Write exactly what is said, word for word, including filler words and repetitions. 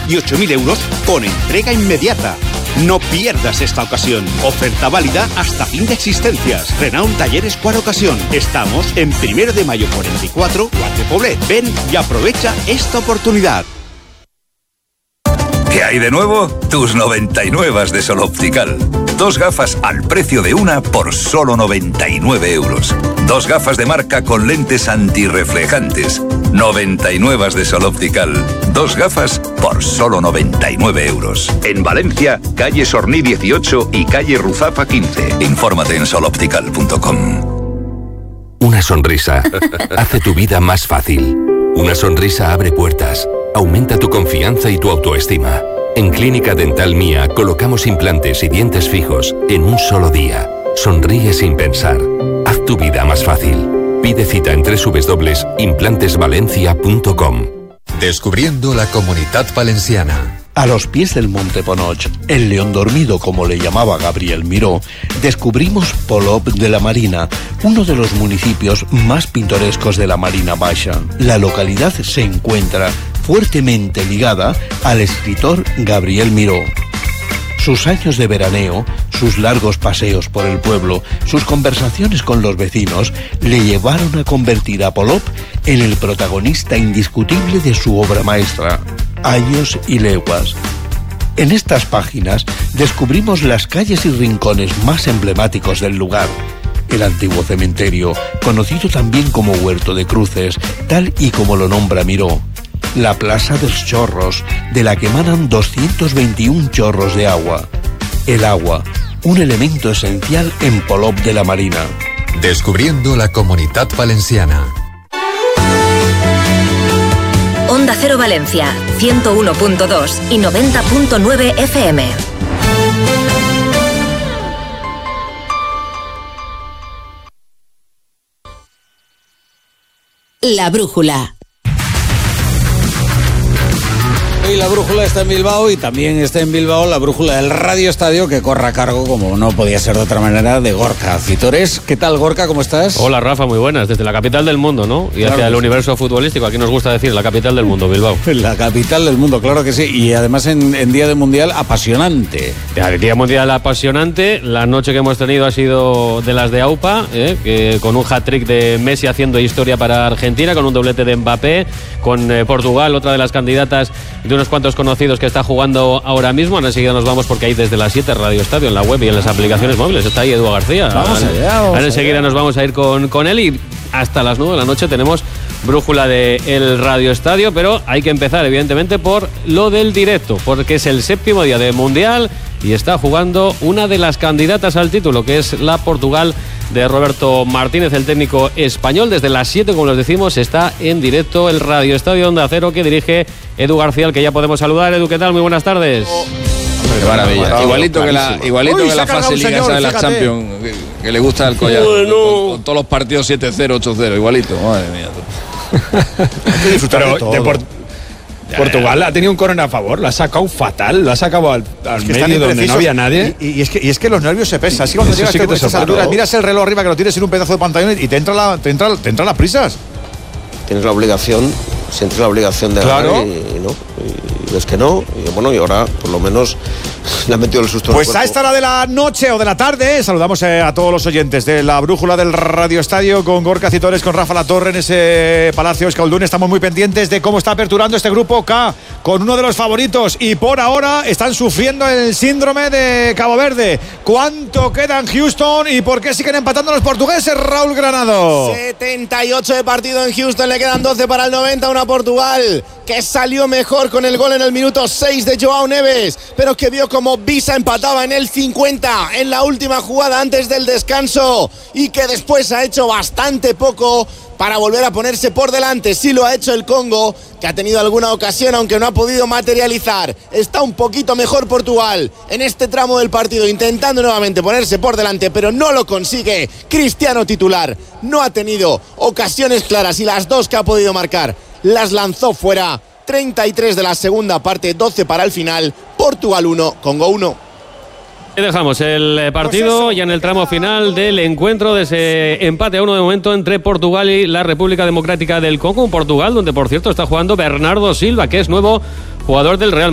y ocho mil euros con entrega inmediata. No pierdas esta ocasión. Oferta válida hasta fin de existencias. Renault Talleres Cuar Ocasión. Estamos en Primero de Mayo cuarenta y cuatro, Guardia Poblet. Ven y aprovecha esta oportunidad. ¿Qué hay de nuevo? Tus noventa y nueve de Sol Optical. Dos gafas al precio de una por solo noventa y nueve euros. Dos gafas de marca con lentes antirreflejantes. noventa y nueve de Sol Optical. Dos gafas por solo noventa y nueve euros. En Valencia, calle Sorní dieciocho y calle Ruzafa quince. Infórmate en sol optical punto com. Una sonrisa hace tu vida más fácil. Una sonrisa abre puertas, aumenta tu confianza y tu autoestima. En Clínica Dental Mía colocamos implantes y dientes fijos en un solo día. Sonríe sin pensar. Haz tu vida más fácil. Pide cita en doble u doble u doble u punto implantes valencia punto com. Descubriendo la Comunitat Valenciana. A los pies del Monte Ponoch, el león dormido como le llamaba Gabriel Miró, descubrimos Polop de la Marina, uno de los municipios más pintorescos de la Marina Baixa. La localidad se encuentra fuertemente ligada al escritor Gabriel Miró. Sus años de veraneo, sus largos paseos por el pueblo, sus conversaciones con los vecinos, le llevaron a convertir a Polop en el protagonista indiscutible de su obra maestra, Años y leguas. En estas páginas descubrimos las calles y rincones más emblemáticos del lugar. El antiguo cementerio, conocido también como Huerto de Cruces, tal y como lo nombra Miró. La Plaza de los Chorros, de la que emanan doscientos veintiún chorros de agua. El agua, un elemento esencial en Polop de la Marina. Descubriendo la Comunitat Valenciana. Onda Cero Valencia, ciento uno punto dos y noventa punto nueve F M. La Brújula. Hoy la Brújula está en Bilbao y también está en Bilbao la Brújula del Radio Estadio, que corre a cargo, como no podía ser de otra manera, de Gorka Citores. ¿Qué tal, Gorka? ¿Cómo estás? Hola, Rafa, muy buenas. Desde la capital del mundo, ¿no? Y claro, hacia el universo futbolístico. Aquí nos gusta decir la capital del mundo, Bilbao. La capital del mundo, claro que sí. Y además en, en Día de Mundial apasionante. Ya, el Día Mundial apasionante. La noche que hemos tenido ha sido de las de AUPA, ¿eh? que con un hat-trick de Messi haciendo historia para Argentina, con un doblete de Mbappé, con eh, Portugal, otra de las candidatas de unos cuantos conocidos que está jugando ahora mismo. Ahora enseguida nos vamos porque hay desde las siete Radio Estadio en la web y en las aplicaciones móviles. Está ahí Edu García. Vamos allá, vamos ahora enseguida allá. Nos vamos a ir con, con él y hasta las nueve de la noche tenemos Brújula de el Radio Estadio, pero hay que empezar evidentemente por lo del directo, porque es el séptimo día de Mundial y está jugando una de las candidatas al título, que es la Portugal de Roberto Martínez, el técnico español. Desde las siete, como les decimos, está en directo el Radio Estadio Onda Cero, que dirige Edu García, al que ya podemos saludar. Edu, ¿qué tal? Muy buenas tardes. Qué maravilla. Bravo, igualito que la, igualito Uy, que la fase liga esa de la Champions, que, que le gusta el collar. Bueno. Con, con todos los partidos siete cero, ocho cero, igualito. Madre mía. Hay que disfrutar de todo. De por, Portugal ha tenido un córner a favor, lo ha sacado fatal, lo ha sacado al, al es que medio donde no había nadie. Y, y, es que, y es que los nervios se pesan. Así cuando llegas sí a estas alturas, miras el reloj arriba que lo tienes en un pedazo de pantalla y te entra la, te entra, te entran las prisas. Tienes la obligación, sientes la obligación de claro. ganar y, y no. Y ves que no, y bueno, y ahora por lo menos le han metido el susto. Pues a esta hora de la noche o de la tarde saludamos eh, a todos los oyentes de la Brújula del Radio Estadio con Gorka Citores, con Rafa Latorre en ese Palacio Euskaldun. Estamos muy pendientes de cómo está aperturando este grupo K con uno de los favoritos y por ahora están sufriendo el síndrome de Cabo Verde. ¿Cuánto queda en Houston y por qué siguen empatando los portugueses, Raúl Granado? setenta y ocho de partido en Houston, le quedan doce para el noventa, una Portugal que salió mejor con el gol en el minuto seis de Joao Neves, pero que vio como Visa empataba en el cincuenta en la última jugada antes del descanso y que después ha hecho bastante poco para volver a ponerse por delante. Sí lo ha hecho el Congo, que ha tenido alguna ocasión aunque no ha podido materializar. Está un poquito mejor Portugal en este tramo del partido, intentando nuevamente ponerse por delante, pero no lo consigue. Cristiano titular, no ha tenido ocasiones claras y las dos que ha podido marcar las lanzó fuera. Treinta y tres de la segunda parte, doce para el final. Portugal uno, Congo uno. Y dejamos el partido pues ya en el tramo final del encuentro, de ese empate a uno de momento entre Portugal y la República Democrática del Congo. Un Portugal donde, por cierto, está jugando Bernardo Silva, que es nuevo jugador del Real